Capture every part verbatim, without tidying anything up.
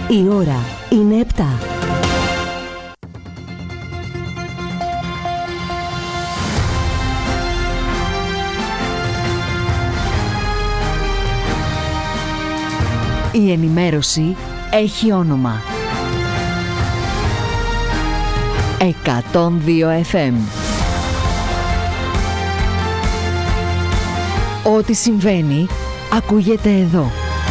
Η ώρα είναι επτά. Η ενημέρωση έχει όνομα. εκατόν δύο εφ εμ. Ό,τι συμβαίνει, ακούγεται εδώ.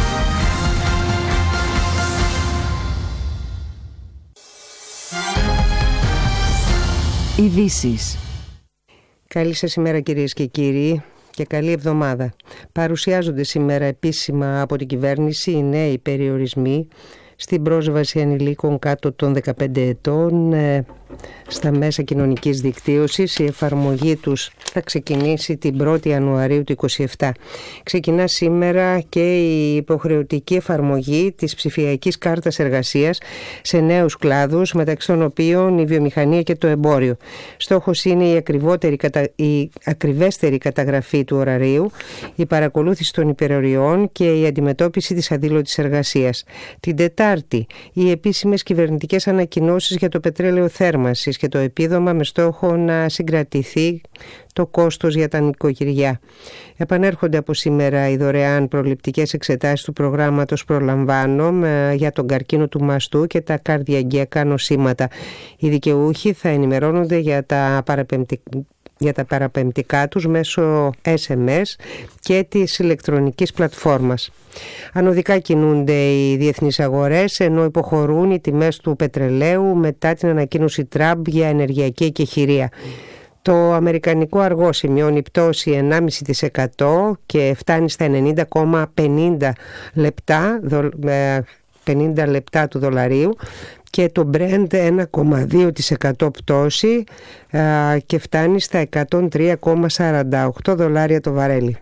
Ειδήσεις. Καλή σας ημέρα κυρίες και κύριοι και καλή εβδομάδα. Παρουσιάζονται σήμερα επίσημα από την κυβέρνηση οι νέοι περιορισμοί στην πρόσβαση ανηλίκων κάτω των δεκαπέντε ετών ε, στα μέσα κοινωνικής δικτύωσης. Η εφαρμογή τους θα ξεκινήσει την πρώτη Ιανουαρίου του είκοσι επτά. Ξεκινά σήμερα και η υποχρεωτική εφαρμογή της ψηφιακής κάρτας εργασίας σε νέους κλάδους, μεταξύ των οποίων η βιομηχανία και το εμπόριο. Στόχος είναι η, ακριβότερη, η ακριβέστερη καταγραφή του ωραρίου, η παρακολούθηση των υπεροριών και η αντιμετώπιση της αδήλωτης εργασίας. Την Τετάρτη, οι επίσημες κυβερνητικές ανακοινώσεις για το πετρέλαιο θέρμανσης και το επίδομα με στόχο να συγκρατηθεί το κόστος για τα νοικοκυριά. Επανέρχονται από σήμερα οι δωρεάν προληπτικές εξετάσεις του προγράμματος Προλαμβάνω για τον καρκίνο του μαστού και τα καρδιαγγειακά νοσήματα. Οι δικαιούχοι θα ενημερώνονται για τα παραπεμπτικά για τα παραπεμπτικά τους μέσω ες εμ ες και της ηλεκτρονικής πλατφόρμας. Ανωδικά κινούνται οι διεθνείς αγορές, ενώ υποχωρούν οι τιμές του πετρελαίου μετά την ανακοίνωση Τραμπ για ενεργειακή εκεχηρία. Το αμερικανικό αργό σημειώνει πτώση ενάμιση τοις εκατό και φτάνει στα ενενήντα κόμμα πενήντα λεπτά, πενήντα λεπτά του δολαρίου, και το Brent ένα κόμμα δύο τοις εκατό πτώση α, και φτάνει στα εκατόν τρία κόμμα σαράντα οκτώ δολάρια το βαρέλι.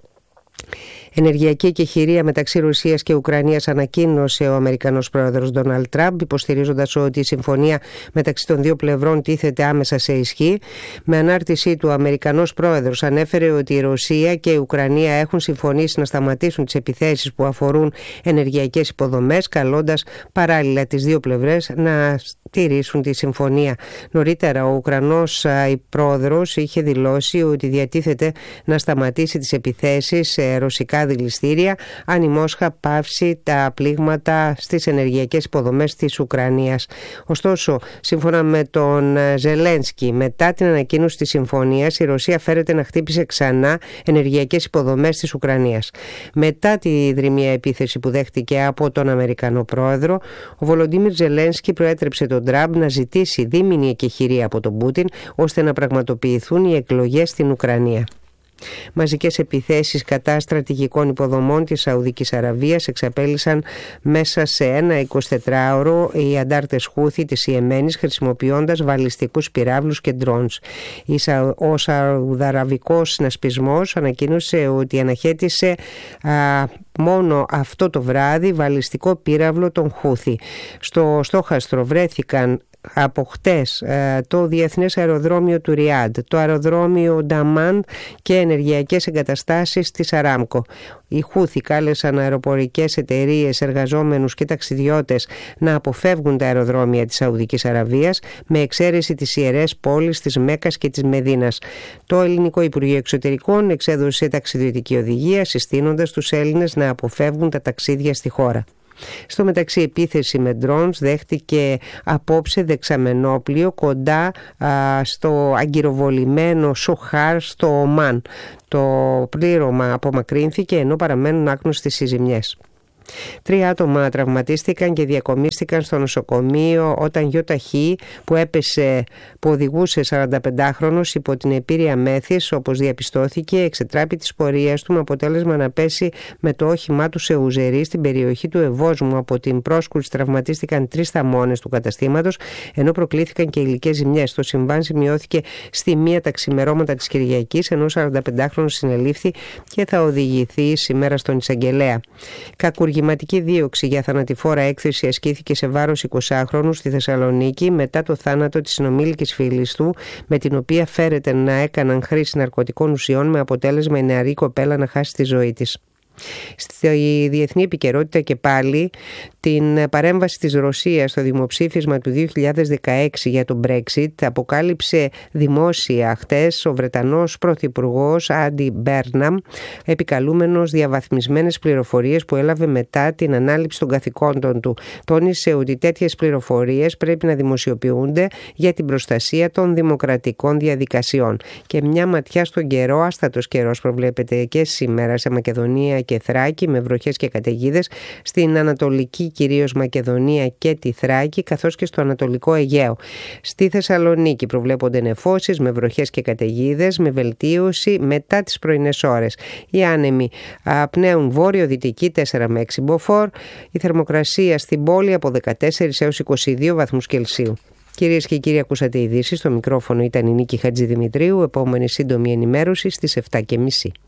Ενεργειακή εκεχηρία μεταξύ Ρωσίας και Ουκρανίας ανακοίνωσε ο Αμερικανός πρόεδρος Ντόναλντ Τραμπ, υποστηρίζοντας ότι η συμφωνία μεταξύ των δύο πλευρών τίθεται άμεσα σε ισχύ. Με ανάρτησή του, ο Αμερικανός πρόεδρος ανέφερε ότι η Ρωσία και η Ουκρανία έχουν συμφωνήσει να σταματήσουν τις επιθέσεις που αφορούν ενεργειακές υποδομές, καλώντας παράλληλα τις δύο πλευρές να τηρήσουν τη συμφωνία. Νωρίτερα, ο Ουκρανός πρόεδρος είχε δηλώσει ότι διατίθεται να σταματήσει τις επιθέσεις σε ρωσικά δηληστήρια αν η Μόσχα πάυσει τα πλήγματα στις ενεργειακές υποδομές της Ουκρανίας. Ωστόσο, σύμφωνα με τον Ζελένσκι, μετά την ανακοίνωση της συμφωνίας, η Ρωσία φέρεται να χτύπησε ξανά ενεργειακές υποδομές της Ουκρανίας. Μετά τη δρυμία επίθεση που δέχτηκε από τον Αμερικανό πρόεδρο, ο Βολοντίμιρ Ζελένσκι προέτρεψε τον Τραμπ να ζητήσει δίμηνη εκεχηρία από τον Πούτιν ώστε να πραγματοποιηθούν οι εκλογές στην Ουκρανία. Μαζικές επιθέσεις κατά στρατηγικών υποδομών της Σαουδικής Αραβίας εξαπέλυσαν μέσα σε ένα εικοσιτετράωρο οι αντάρτες Χούθι της Ιεμένης, χρησιμοποιώντας βαλιστικούς πυράβλους και ντρόντς. Ο Σαουδαραβικός συνασπισμός ανακοίνωσε ότι αναχέτησε α, μόνο αυτό το βράδυ βαλιστικό πύραυλο των Χούθι. Στο στόχαστρο βρέθηκαν από χτες το Διεθνές Αεροδρόμιο του Ριάντ, το αεροδρόμιο Νταμάν και ενεργειακές εγκαταστάσεις της Αράμκο. Οι Χούθι κάλεσαν αεροπορικές εταιρείες, εργαζόμενους και ταξιδιώτες να αποφεύγουν τα αεροδρόμια της Σαουδικής Αραβίας, με εξαίρεση τις ιερές πόλεις της Μέκας και της Μεδίνας. Το Ελληνικό Υπουργείο Εξωτερικών εξέδωσε ταξιδιωτική οδηγία, συστήνοντας τους Έλληνες να αποφεύγουν τα ταξίδια στη χώρα. Στο μεταξύ, επίθεση με ντρόντς δέχτηκε απόψε δεξαμενόπλιο κοντά α, στο αγκυροβολημένο Σοχάρ στο Ομάν. Το πλήρωμα απομακρύνθηκε ενώ παραμένουν άγνωστες οι ζημιές. Τρία άτομα τραυματίστηκαν και διακομίστηκαν στο νοσοκομείο όταν γιοταχή που έπεσε, που οδηγούσε σαρανταπεντάχρονος υπό την επήρεια μέθης, όπως διαπιστώθηκε, εξετράπη της πορείας του με αποτέλεσμα να πέσει με το όχημά του σε ουζερί στην περιοχή του Ευόσμου. Από την πρόσκρουση τραυματίστηκαν τρεις θαμώνες του καταστήματος, ενώ προκλήθηκαν και υλικές ζημιές. Το συμβάν σημειώθηκε στη μία τα ξημερώματα της Κυριακής, ενώ σαρανταπεντάχρονος συνελήφθη και θα οδηγηθεί σήμερα στον εισαγγελέα. Κακουργηματική δίωξη για θανατηφόρα έκθεση ασκήθηκε σε βάρος εικοσάχρονου στη Θεσσαλονίκη μετά το θάνατο της συνομήλικης φίλης του, με την οποία φέρεται να έκαναν χρήση ναρκωτικών ουσιών, με αποτέλεσμα η νεαρή κοπέλα να χάσει τη ζωή της. Στη διεθνή επικαιρότητα και πάλι, την παρέμβαση της Ρωσίας στο δημοψήφισμα του δύο χιλιάδες δεκαέξι για το Brexit, αποκάλυψε δημόσια χτες ο Βρετανός Πρωθυπουργός Άντι Μπέρναμ, επικαλούμενος διαβαθμισμένες πληροφορίες που έλαβε μετά την ανάληψη των καθηκόντων του. Τόνισε ότι τέτοιες πληροφορίες πρέπει να δημοσιοποιούνται για την προστασία των δημοκρατικών διαδικασιών. Και μια ματιά στον καιρό, άστατος καιρός προβλέπεται και σήμερα σε Μακεδονία και Θράκη, με βροχές και καταιγίδες στην Ανατολική κυρίως Μακεδονία και τη Θράκη, καθώς και στο Ανατολικό Αιγαίο. Στη Θεσσαλονίκη προβλέπονται νεφώσεις με βροχές και καταιγίδες, με βελτίωση μετά τις πρωινές ώρες. Οι άνεμοι πνέουν βόρειο-δυτική τέσσερα με έξι μποφόρ, η θερμοκρασία στην πόλη από δεκατέσσερα έως είκοσι δύο βαθμούς Κελσίου. Κυρίες και κύριοι, ακούσατε ειδήσεις. Στο μικρόφωνο ήταν η Νίκη Χατζηδημητρίου. Επόμενη σύντομη ενημέρωση στις επτά και μισή.